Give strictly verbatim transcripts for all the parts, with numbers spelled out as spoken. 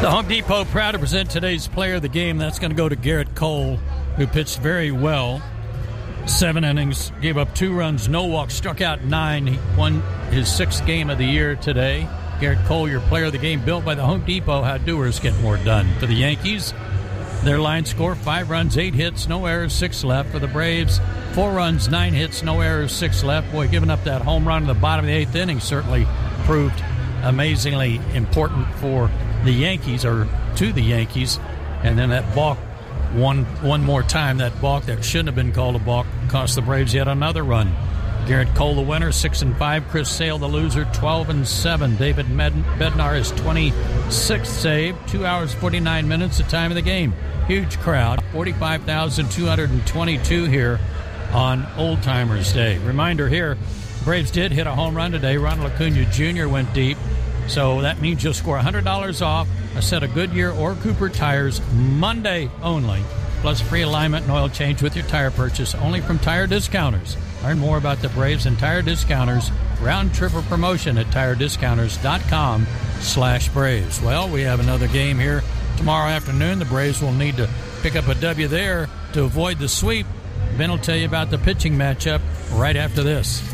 The Home Depot proud to present today's player of the game. That's going to go to Garrett Cole, who pitched very well. Seven innings, gave up two runs, no walks, struck out nine. He won his sixth game of the year today. Garrett Cole, your player of the game, built by the Home Depot. How doers get more done. For the Yankees, their line score, five runs, eight hits, no errors, six left. For the Braves, four runs, nine hits, no errors, six left. Boy, giving up that home run in the bottom of the eighth inning certainly proved amazingly important for the Yankees, or to the Yankees. And then that balk, one one more time, that balk that shouldn't have been called a balk, cost the Braves yet another run. Garrett Cole, the winner, six and five. Chris Sale, the loser, twelve and seven. David Bednar is twenty-sixth save, two hours, forty-nine minutes, the time of the game. Huge crowd, forty-five thousand two hundred twenty-two here on Old Timers Day. Reminder here, Braves did hit a home run today. Ronald Acuna Junior went deep. So that means you'll score one hundred dollars off a set of Goodyear or Cooper tires Monday only, plus free alignment and oil change with your tire purchase only from Tire Discounters. Learn more about the Braves and Tire Discounters round trip or promotion at tire discounters dot com slash Braves. Well, we have another game here tomorrow afternoon. The Braves will need to pick up a W there to avoid the sweep. Ben will tell you about the pitching matchup right after this.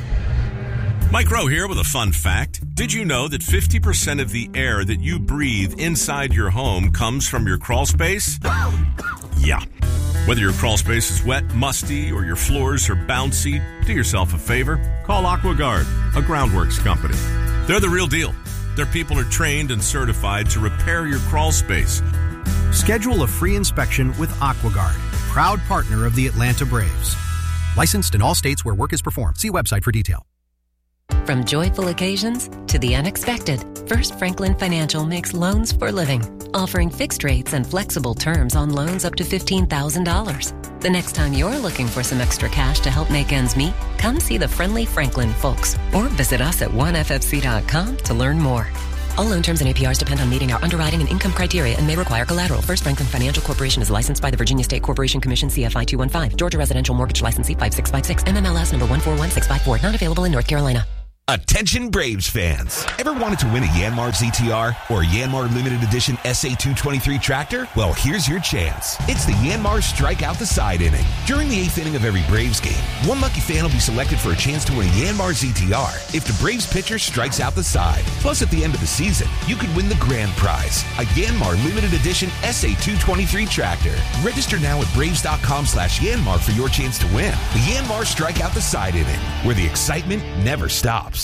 Mike Rowe here with a fun fact. Did you know that fifty percent of the air that you breathe inside your home comes from your crawl space? Yeah. Whether your crawl space is wet, musty, or your floors are bouncy, do yourself a favor. Call AquaGuard, a groundworks company. They're the real deal. Their people are trained and certified to repair your crawl space. Schedule a free inspection with AquaGuard, proud partner of the Atlanta Braves. Licensed in all states where work is performed. See website for detail. From joyful occasions to the unexpected, First Franklin Financial makes loans for living, offering fixed rates and flexible terms on loans up to fifteen thousand dollars. The next time you're looking for some extra cash to help make ends meet, come see the friendly Franklin folks or visit us at one f f c dot com to learn more. All loan terms and A P Rs depend on meeting our underwriting and income criteria and may require collateral. First Franklin Financial Corporation is licensed by the Virginia State Corporation Commission, C F I two one five. Georgia Residential Mortgage Licensee five six five six. M M L S number one four one six five four. Not available in North Carolina. Attention Braves fans. Ever wanted to win a Yanmar Z T R or Yanmar Limited Edition S A two twenty-three tractor? Well, here's your chance. It's the Yanmar Strike Out the Side inning. During the eighth inning of every Braves game, one lucky fan will be selected for a chance to win a Yanmar Z T R if the Braves pitcher strikes out the side. Plus, at the end of the season, you could win the grand prize, a Yanmar Limited Edition S A two twenty-three tractor. Register now at braves dot com slash Yanmar for your chance to win the Yanmar Strike Out the Side inning, where the excitement never stops.